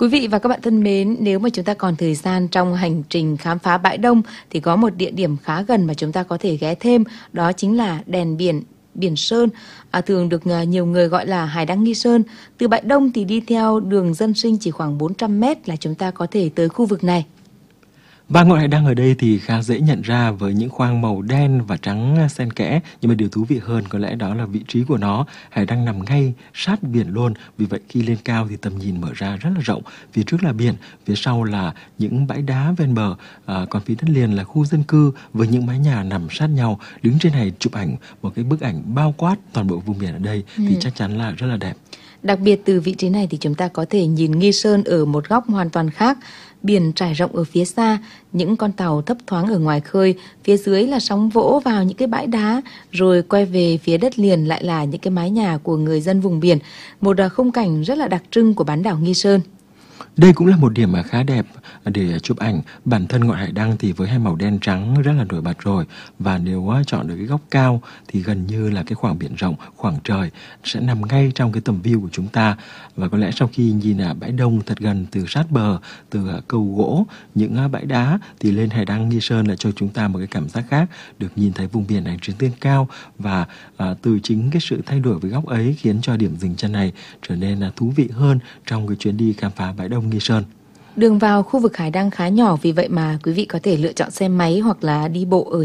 Quý vị và các bạn thân mến, nếu mà chúng ta còn thời gian trong hành trình khám phá bãi Đông thì có một địa điểm khá gần mà chúng ta có thể ghé thêm, đó chính là đèn biển Biển Sơn, thường được nhiều người gọi là Hải đăng Nghi Sơn. Từ bãi Đông thì đi theo đường dân sinh chỉ khoảng 400 mét là chúng ta có thể tới khu vực này. Ba ngọn hải đăng ở đây thì khá dễ nhận ra với những khoang màu đen và trắng xen kẽ, nhưng mà điều thú vị hơn có lẽ đó là vị trí của nó. Hải đăng nằm ngay sát biển luôn, vì vậy khi lên cao thì tầm nhìn mở ra rất là rộng. Phía trước là biển, phía sau là những bãi đá ven bờ, còn phía đất liền là khu dân cư với những mái nhà nằm sát nhau. Đứng trên này chụp ảnh một cái bức ảnh bao quát toàn bộ vùng biển ở đây thì chắc chắn là rất là đẹp. Đặc biệt từ vị trí này thì chúng ta có thể nhìn Nghi Sơn ở một góc hoàn toàn khác. Biển trải rộng ở phía xa, những con tàu thấp thoáng ở ngoài khơi, phía dưới là sóng vỗ vào những cái bãi đá, rồi quay về phía đất liền lại là những cái mái nhà của người dân vùng biển. Một khung cảnh rất là đặc trưng của bán đảo Nghi Sơn. Đây cũng là một điểm khá đẹp để chụp ảnh. Bản thân ngọn hải đăng thì với hai màu đen trắng rất là nổi bật rồi. Và nếu chọn được cái góc cao thì gần như là cái khoảng biển rộng, khoảng trời sẽ nằm ngay trong cái tầm view của chúng ta. Và có lẽ sau khi nhìn bãi Đông thật gần từ sát bờ, từ cầu gỗ, những bãi đá thì lên hải đăng Nghi Sơn lại cho chúng ta một cái cảm giác khác, được nhìn thấy vùng biển ảnh trên trên cao. Và từ chính cái sự thay đổi với góc ấy khiến cho điểm dừng chân này trở nên thú vị hơn trong cái chuyến đi khám phá bãi Đông Nghi Sơn. Đường vào khu vực hải đăng khá nhỏ, vì vậy mà quý vị có thể lựa chọn xe máy hoặc là đi bộ ở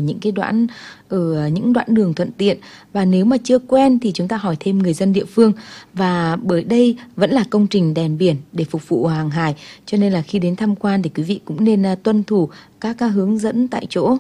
những đoạn đường thuận tiện. Và nếu mà chưa quen thì chúng ta hỏi thêm người dân địa phương. Và bởi đây vẫn là công trình đèn biển để phục vụ hàng hải, cho nên là khi đến tham quan thì quý vị cũng nên tuân thủ các hướng dẫn tại chỗ.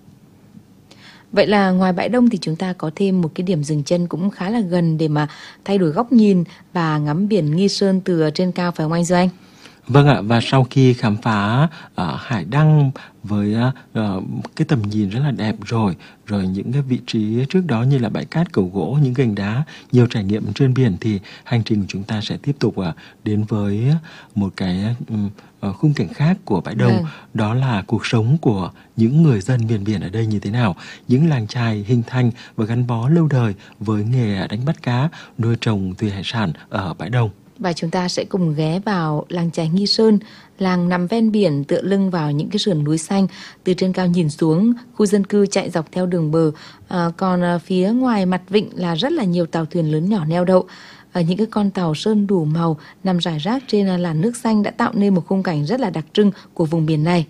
Vậy là ngoài bãi Đông thì chúng ta có thêm một cái điểm dừng chân cũng khá là gần để mà thay đổi góc nhìn và ngắm biển Nghi Sơn từ trên cao, phải không anh Duy Anh? Vâng ạ, và sau khi khám phá hải đăng với cái tầm nhìn rất là đẹp rồi những cái vị trí trước đó như là bãi cát, cầu gỗ, những gành đá, nhiều trải nghiệm trên biển, thì hành trình của chúng ta sẽ tiếp tục đến với một cái khung cảnh khác của bãi Đông. Đó là cuộc sống của những người dân miền biển ở đây như thế nào, những làng chài hình thành và gắn bó lâu đời với nghề đánh bắt cá, nuôi trồng thủy hải sản ở bãi Đông. Và chúng ta sẽ cùng ghé vào làng chài Nghi Sơn. Làng nằm ven biển tựa lưng vào những cái sườn núi xanh. Từ trên cao nhìn xuống, khu dân cư chạy dọc theo đường bờ. Còn phía ngoài mặt vịnh là rất là nhiều tàu thuyền lớn nhỏ neo đậu. Những cái con tàu sơn đủ màu nằm rải rác trên làn nước xanh đã tạo nên một khung cảnh rất là đặc trưng của vùng biển này.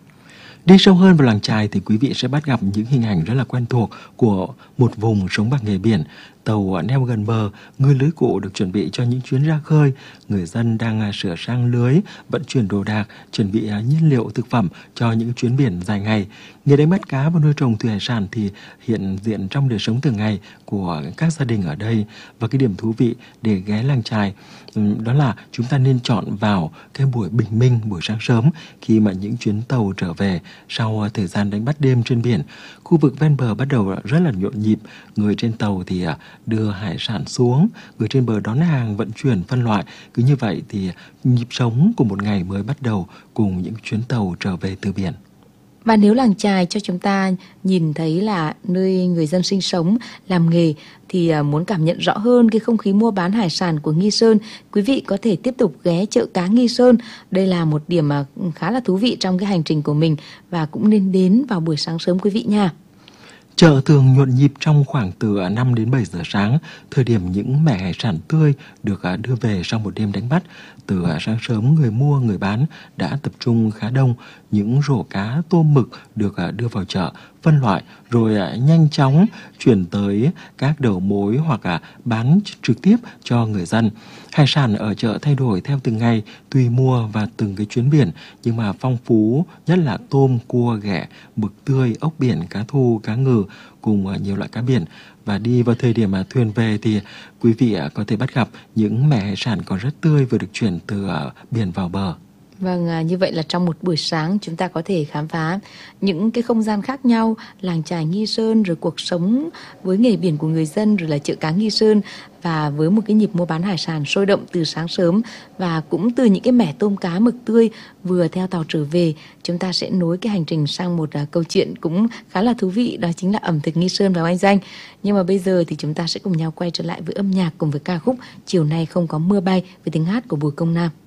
Đi sâu hơn vào làng chài thì quý vị sẽ bắt gặp những hình ảnh rất là quen thuộc của một vùng sống bằng nghề biển. Tàu neo gần bờ, ngư lưới cụ được chuẩn bị cho những chuyến ra khơi. Người dân đang sửa sang lưới, vận chuyển đồ đạc, chuẩn bị nhiên liệu thực phẩm cho những chuyến biển dài ngày. Nghề đánh bắt cá và nuôi trồng thủy hải sản thì hiện diện trong đời sống thường ngày của các gia đình ở đây. Và cái điểm thú vị để ghé làng chài đó là chúng ta nên chọn vào cái buổi bình minh, buổi sáng sớm, khi mà những chuyến tàu trở về sau thời gian đánh bắt đêm trên biển. Khu vực ven bờ bắt đầu rất là nhộn nhịp. Người trên tàu thì đưa hải sản xuống, người trên bờ đón hàng, vận chuyển, phân loại. Cứ như vậy thì nhịp sống của một ngày mới bắt đầu cùng những chuyến tàu trở về từ biển. Và nếu làng chài cho chúng ta nhìn thấy là nơi người dân sinh sống, làm nghề, thì muốn cảm nhận rõ hơn cái không khí mua bán hải sản của Nghi Sơn, quý vị có thể tiếp tục ghé chợ cá Nghi Sơn. Đây là một điểm khá là thú vị trong cái hành trình của mình, và cũng nên đến vào buổi sáng sớm quý vị nha. Chợ thường nhộn nhịp trong khoảng từ 5 đến 7 giờ sáng, thời điểm những mẻ hải sản tươi được đưa về sau một đêm đánh bắt. Từ sáng sớm, người mua, người bán đã tập trung khá đông. Những rổ cá, tôm, mực được đưa vào chợ, phân loại, rồi nhanh chóng chuyển tới các đầu mối hoặc bán trực tiếp cho người dân. Hải sản ở chợ thay đổi theo từng ngày, tùy mùa và từng cái chuyến biển, nhưng mà phong phú nhất là tôm, cua, ghẹ, mực tươi, ốc biển, cá thu, cá ngừ cùng nhiều loại cá biển. Và đi vào thời điểm mà thuyền về thì quý vị có thể bắt gặp những mẻ hải sản còn rất tươi vừa được chuyển từ biển vào bờ. Vâng, như vậy là trong một buổi sáng chúng ta có thể khám phá những cái không gian khác nhau, làng chài Nghi Sơn, rồi cuộc sống với nghề biển của người dân, rồi là chợ cá Nghi Sơn, và với một cái nhịp mua bán hải sản sôi động từ sáng sớm, và cũng từ những cái mẻ tôm cá mực tươi vừa theo tàu trở về, chúng ta sẽ nối cái hành trình sang một câu chuyện cũng khá là thú vị, đó chính là ẩm thực Nghi Sơn và anh Danh. Nhưng mà bây giờ thì chúng ta sẽ cùng nhau quay trở lại với âm nhạc cùng với ca khúc Chiều Nay Không Có Mưa Bay với tiếng hát của Bùi Công Nam.